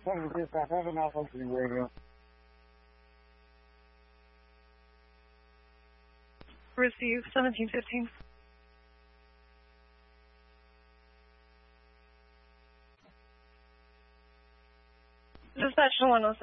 dispatch, I have an malfunctioning radio. Receive 1715. Dispatch to 107.